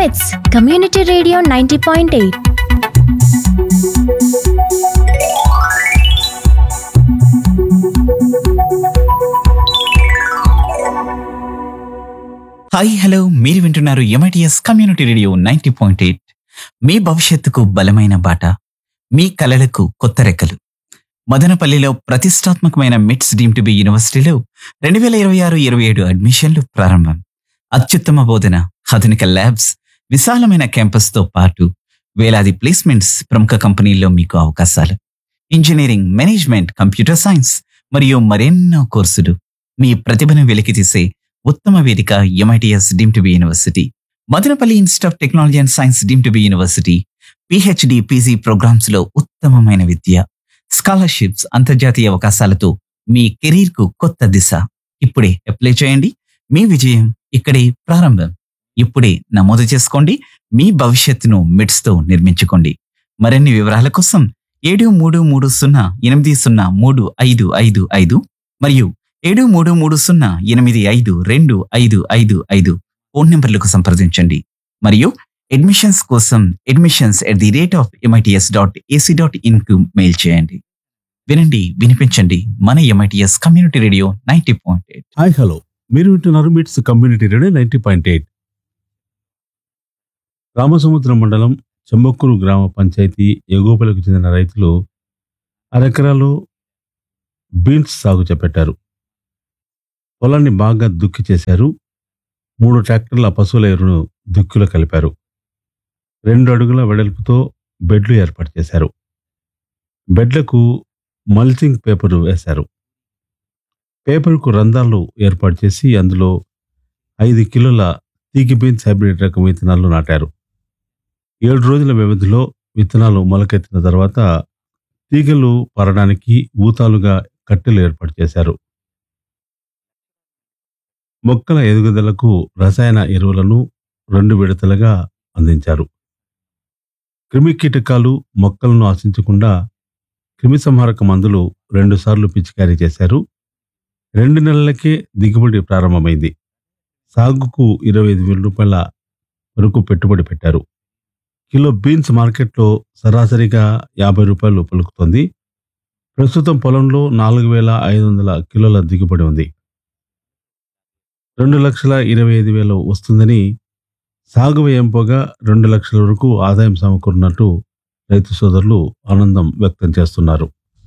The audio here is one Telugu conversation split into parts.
It's Community Radio 90.8. Hi hello మీరు వింటున్నారు ఎంఐటిఎస్ కమ్యూనిటీ రేడియో 90.8. మీ భవిష్యత్తుకు బలమైన బాట, మీ కలలకు కొత్త రెక్కలు. మదనపల్లిలో ప్రతిష్టాత్మకమైన మిట్స్ డీమ్ టు బి యూనివర్సిటీలో 2026-27 అడ్మిషన్లు ప్రారంభం. అత్యుత్తమ బోధన, ఆధునిక ల్యాబ్స్, విశాలమైన క్యాంపస్తో పాటు వేలాది ప్లేస్మెంట్స్, ప్రముఖ కంపెనీల్లో మీకు అవకాశాలు. ఇంజనీరింగ్, మేనేజ్మెంట్, కంప్యూటర్ సైన్స్ మరియు మరెన్నో కోర్సులు. మీ ప్రతిభను వెలికితీసే ఉత్తమ వేదిక MITS deem to be university. Madanapalle institute of technology and science deem to be university. PhD, PG programmes లో ఉత్తమమైన విద్య, స్కాలర్షిప్స్, అంతర్జాతీయ అవకాశాలతో మీ కెరీర్ కు కొత్త దిశ. ఇప్పుడే అప్లై చేయండి. మీ విజయం ఇక్కడే ప్రారంభం. ఇప్పుడే నమోదు చేసుకోండి. మీ భవిష్యత్తును మిడ్స్ తో నిర్మించుకోండి. మరిన్ని వివరాల కోసం 7330803555 మరియు 7330852255 ఫోన్ నంబర్లకు సంప్రదించండి. మరియు అడ్మిషన్స్ కోసం admissions@mits.ac.in కు మెయిల్ చేయండి. వినండి, వినిపించండి. మన MITS community radio 90.8. Hi hello, మీరు వింటున్నారు మిట్స్ కమ్యూనిటీ రేడియో 90.8. రామసముద్రం మండలం చెంబక్కూరు గ్రామ పంచాయతీ ఎగోపలకు చెందిన రైతులు అరెకరాలో బీన్స్ సాగు చేపట్టారు. పొలాన్ని బాగా దుక్కి చేశారు. 3 ట్రాక్టర్ల పశువుల ఎరువును దుక్కిలో కలిపారు. 2 అడుగుల వెడల్పుతో బెడ్లు ఏర్పాటు చేశారు. బెడ్లకు మల్చింగ్ పేపర్ వేశారు. పేపర్కు రంధ్రాలు ఏర్పాటు చేసి అందులో 5 కిలోల తీగి బీన్స్ హైబ్రిడ్ రకం విత్తనాలు నాటారు. 7 రోజుల వ్యవధిలో విత్తనాలు మొలకెత్తిన తర్వాత తీగలు పారడానికి ఊతాలుగా కట్టెలు ఏర్పాటు చేశారు. మొక్కల ఎదుగుదలకు రసాయన ఎరువులను 2 విడతలుగా అందించారు. క్రిమి కీటకాలు మొక్కలను ఆశించకుండా క్రిమిసంహారక మందులు 2 సార్లు పిచికారీ చేశారు. 2 నెలలకే దిగుబడి ప్రారంభమైంది. సాగుకు 25,000 రూపాయల వరకు పెట్టుబడి పెట్టారు. కిలో బీన్స్ మార్కెట్లో సరాసరిగా 50 రూపాయలు పలుకుతోంది. ప్రస్తుతం పొలంలో 4,500 కిలోల దిగుబడి ఉంది. 2,25,000 వస్తుందని, సాగు వ్యయం పోగా 2 లక్షల వరకు ఆదాయం సమకూరినట్టు రైతు సోదరులు ఆనందం వ్యక్తం చేస్తున్నారు.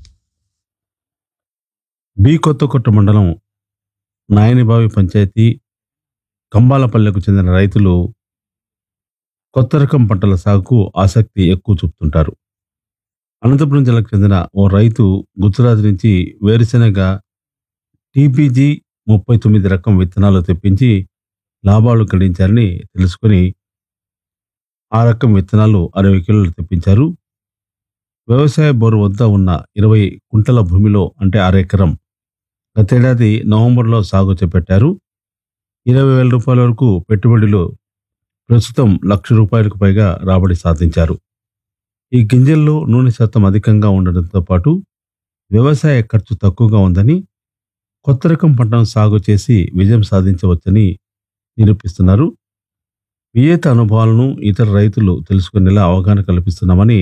బి కొత్తకోట మండలం నాయనిబావి పంచాయతీ కంబాలపల్లెకు చెందిన రైతులు కొత్త రకం పంటల సాగుకు ఆసక్తి ఎక్కువ చూపుతుంటారు. అనంతపురం జిల్లాకు చెందిన ఓ రైతు గుజరాత్ నుంచి వేరుశెనగ టీపీజీ 39 రకం విత్తనాలు తెప్పించి లాభాలు గడించారని తెలుసుకుని ఆ రకం విత్తనాలు 60 కిలోలు తెప్పించారు. వ్యవసాయ బోరు వద్ద ఉన్న 20 కుంటల భూమిలో, అంటే 6 ఎకరం, గతేడాది నవంబర్లో సాగు చేపట్టారు. 20,000 రూపాయల వరకు పెట్టుబడిలో ప్రస్తుతం 1,00,000 రూపాయలకు పైగా రాబడి సాధించారు. ఈ గింజల్లో నూనె శాతం అధికంగా ఉండడంతో పాటు వ్యవసాయ ఖర్చు తక్కువగా ఉందని, కొత్త రకం పంటను సాగు చేసి విజయం సాధించవచ్చని నిరూపిస్తున్నారు. వియేత అనుభవాలను ఇతర రైతులు తెలుసుకునేలా అవగాహన కల్పిస్తున్నామని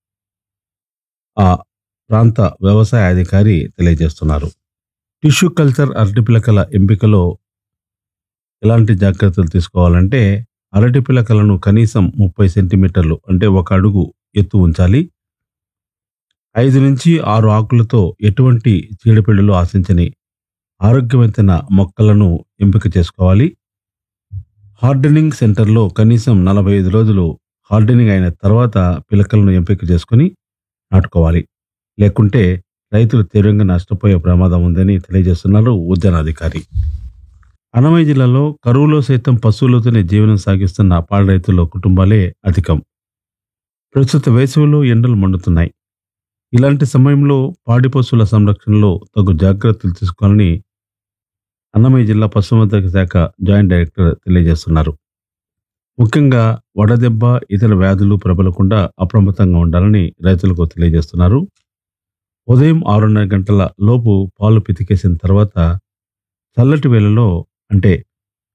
ఆ ప్రాంత వ్యవసాయ అధికారి తెలియజేస్తున్నారు. టిష్యూ కల్చర్ అరటి పిలకల ఎంపికలో ఎలాంటి జాగ్రత్తలు తీసుకోవాలంటే, అరటి పిలకలను కనీసం 30 సెంటీమీటర్లు, అంటే 1 అడుగు ఎత్తు ఉంచాలి. 5 నుంచి 6 ఆకులతో ఎటువంటి చీడపీడలు ఆశించని ఆరోగ్యవంతమైన మొక్కలను ఎంపిక చేసుకోవాలి. హార్డెనింగ్ సెంటర్లో కనీసం 45 రోజులు హార్డెనింగ్ అయిన తర్వాత పిలకలను ఎంపిక చేసుకుని నాటుకోవాలి. లేకుంటే రైతులు తీవ్రంగా నష్టపోయే ప్రమాదం ఉందని తెలియజేస్తున్నారు ఉద్యానాధికారి. అన్నమయ్య జిల్లాలో కరువులో సైతం పశువులతోనే జీవనం సాగిస్తున్న పాడి రైతుల కుటుంబాలే అధికం. ప్రస్తుత వేసవిలో ఎండలు మండుతున్నాయి. ఇలాంటి సమయంలో పాడి పశువుల సంరక్షణలో తగు జాగ్రత్తలు తీసుకోవాలని అన్నమయ్య జిల్లా పశుసంవర్ధక శాఖ జాయింట్ డైరెక్టర్ తెలియజేస్తున్నారు. ముఖ్యంగా వడదెబ్బ, ఇతర వ్యాధులు ప్రబలకుండా అప్రమత్తంగా ఉండాలని రైతులకు తెలియజేస్తున్నారు. ఉదయం 6:30 గంటల లోపు పాలు పితికేసిన తర్వాత చల్లటి వేళలో, అంటే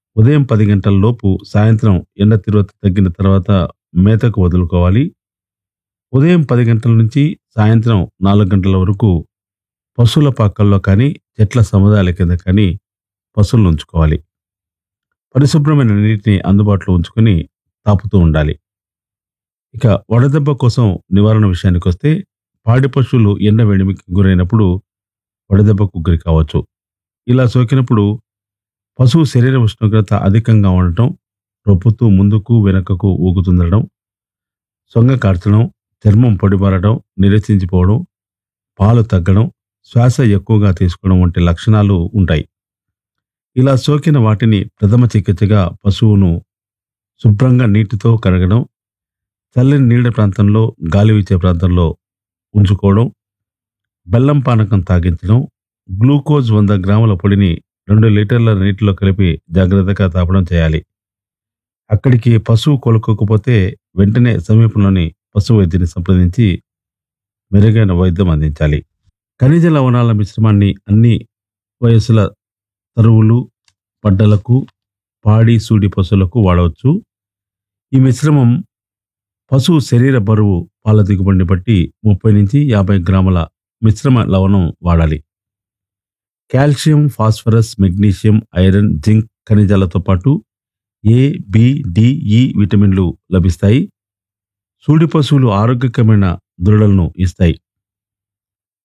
ఉదయం 10 గంటల లోపు సాయంత్రం ఎండ తీవ్రత తగ్గిన తర్వాత మేతకు వదులుకోవాలి. ఉదయం 10 గంటల నుంచి సాయంత్రం 4 గంటల వరకు పశువుల పాకల్లో కానీ చెట్ల సముదాయాల కింద కానీ పశువులను ఉంచుకోవాలి. పరిశుభ్రమైన నీటిని అందుబాటులో ఉంచుకొని తాపుతూ ఉండాలి. ఇక వడదెబ్బ కోసం నివారణ విషయానికి వస్తే పాడి పశువులు ఎండ వేడిమికి గురైనప్పుడు వడదెబ్బకు గురి కావచ్చు. ఇలా సోకినప్పుడు పశువు శరీర ఉష్ణోగ్రత అధికంగా ఉండటం, రొప్పుతూ ముందుకు వెనుకకు ఊగుతుండడం, సొంగ కార్చడం, చర్మం పొడిబారడం, నీరసించిపోవడం, పాలు తగ్గడం, శ్వాస ఎక్కువగా తీసుకోవడం వంటి లక్షణాలు ఉంటాయి. ఇలా సోకిన వాటిని ప్రథమ చికిత్సగా పశువును శుభ్రంగా నీటితో కడగడం, చల్లని నీడ ప్రాంతంలో గాలి వీచే ప్రాంతంలో ఉంచుకోవడం, బెల్లం పానకం తాగించడం, గ్లూకోజ్ 100 గ్రాముల పొడిని 2 లీటర్ల నీటిలో కలిపి జాగ్రత్తగా తాపడం చేయాలి. అక్కడికి పశువు కోలుకోకపోతే వెంటనే సమీపంలోని పశు వైద్యుని సంప్రదించి మెరుగైన వైద్యం అందించాలి. ఖనిజ లవణాల మిశ్రమాన్ని అన్ని వయసుల తరువులు, పడ్డలకు, పాడి సూడి పశువులకు వాడవచ్చు. ఈ మిశ్రమం పశువు శరీర బరువు, పాల దిగుబడిని బట్టి 30 నుంచి 50 గ్రాముల మిశ్రమ లవణం వాడాలి. Calcium, phosphorus, magnesium, iron, zinc ఖనిజాలతో పాటు ఏ, బి, డి, ఈ విటమిన్లు లభిస్తాయి. సూడి పశువులు ఆరోగ్యకరమైన దృఢలను ఇస్తాయి.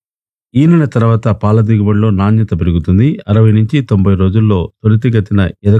ఈనిన తర్వాత పాల దిగుబడిలో నాణ్యత పెరుగుతుంది. 60 నుంచి 90 రోజుల్లో త్వరితగతిన